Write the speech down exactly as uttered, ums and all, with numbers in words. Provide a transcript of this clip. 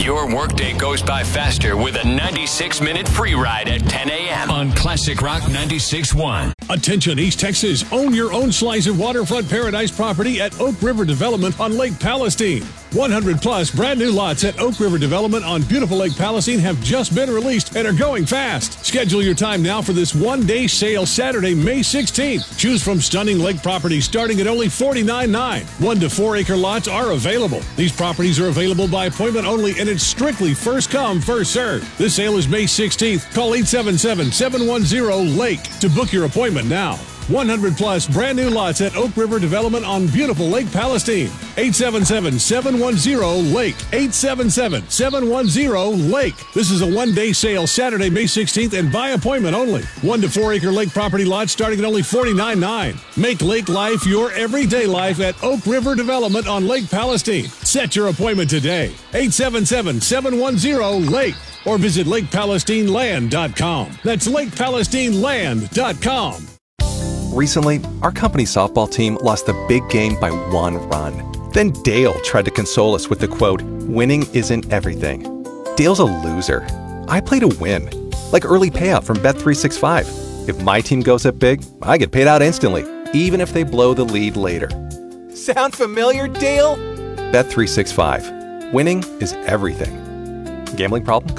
Your workday goes by faster with a ninety-six minute free ride at ten a.m. on Classic Rock ninety-six point one. Attention East Texas, own your own slice of waterfront paradise property at Oak River Development on Lake Palestine. one hundred plus brand new lots at Oak River Development on beautiful Lake Palestine have just been released and are going fast. Schedule your time now for this one-day sale Saturday, May sixteenth. Choose from stunning lake properties starting at only forty-nine dollars and ninety-nine cents. One to four acre lots are available. These properties are available by appointment only, and it's strictly first come, first served. This sale is May sixteenth. Call eight seven seven, seven one zero, LAKE to book your appointment now. one hundred plus brand new lots at Oak River Development on beautiful Lake Palestine. eight seven seven, seven one zero, LAKE. eight seven seven, seven one zero, LAKE. This is a one-day sale Saturday, May sixteenth, and by appointment only. One to four acre lake property lots starting at only forty-nine dollars and ninety-nine cents. Make lake life your everyday life at Oak River Development on Lake Palestine. Set your appointment today. eight seven seven, seven one zero, LAKE. Or visit lake palestine land dot com. That's lake palestine land dot com. Recently, our company softball team lost the big game by one run. Then Dale tried to console us with the quote, "Winning isn't everything." Dale's a loser. I play to win. Like early payout from Bet three sixty-five. If my team goes up big, I get paid out instantly, even if they blow the lead later. Sound familiar, Dale? Bet three sixty-five. Winning is everything. Gambling problem?